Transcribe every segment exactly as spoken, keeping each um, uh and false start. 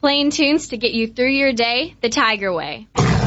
Playing tunes to get you through your day the Tiger way.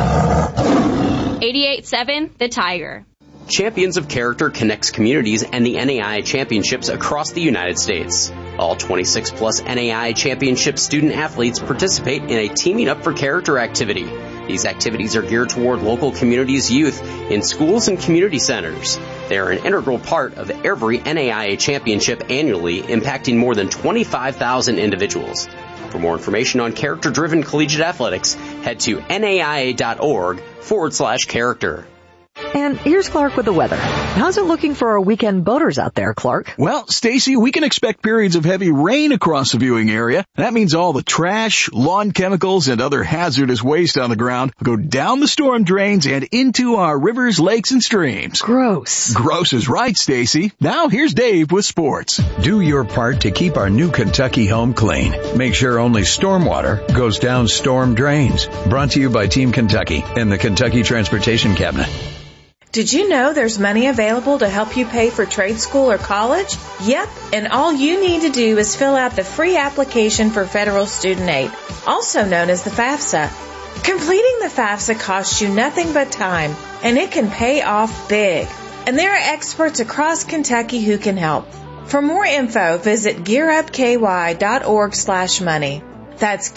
eighty-eight point seven The Tiger. Champions of Character connects communities and the N A I A championships across the United States. All twenty-six plus N A I A championship student athletes participate in a Teaming Up for Character activity. These activities are geared toward local communities' youth in schools and community centers. They are an integral part of every N A I A championship annually, impacting more than twenty-five thousand individuals. For more information on character-driven collegiate athletics, head to naia.org forward slash character. And here's Clark with the weather. How's it looking for our weekend boaters out there, Clark? Well, Stacy, we can expect periods of heavy rain across the viewing area. That means all the trash, lawn chemicals, and other hazardous waste on the ground will go down the storm drains and into our rivers, lakes, and streams. Gross. Gross is right, Stacy. Now here's Dave with sports. Do your part to keep our new Kentucky home clean. Make sure only stormwater goes down storm drains. Brought to you by Team Kentucky and the Kentucky Transportation Cabinet. Did you know there's money available to help you pay for trade school or college? Yep, and all you need to do is fill out the free application for federal student aid, also known as the FAFSA. Completing the FAFSA costs you nothing but time, and it can pay off big. And there are experts across Kentucky who can help. For more info, visit gearupky.org slash money. That's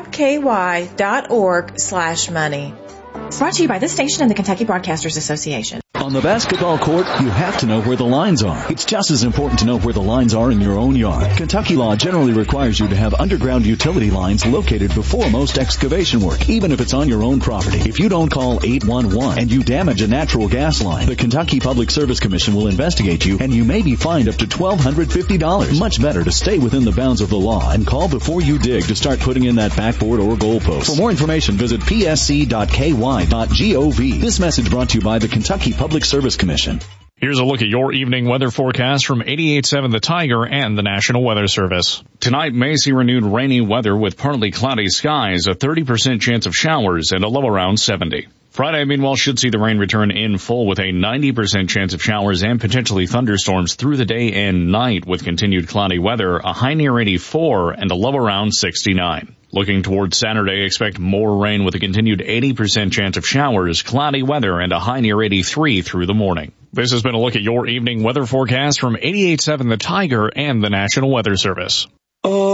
gearupky.org slash money. Brought to you by this station and the Kentucky Broadcasters Association. On the basketball court, you have to know where the lines are. It's just as important to know where the lines are in your own yard. Kentucky law generally requires you to have underground utility lines located before most excavation work, even if it's on your own property. If you don't call eight one one and you damage a natural gas line, the Kentucky Public Service Commission will investigate you, and you may be fined up to twelve fifty dollars. Much better to stay within the bounds of the law and call before you dig to start putting in that backboard or goalpost. For more information, visit p s c dot k y dot gov. This message brought to you by the Kentucky Public Service Commission. Here's a look at your evening weather forecast from eighty-eight point seven The Tiger and the National Weather Service. Tonight may see renewed rainy weather with partly cloudy skies, a thirty percent chance of showers, and a low around seventy. Friday, meanwhile, should see the rain return in full with a ninety percent chance of showers and potentially thunderstorms through the day and night with continued cloudy weather, a high near eighty-four and a low around sixty-nine. Looking towards Saturday, expect more rain with a continued eighty percent chance of showers, cloudy weather, and a high near eighty-three through the morning. This has been a look at your evening weather forecast from eighty-eight point seven The Tiger and the National Weather Service.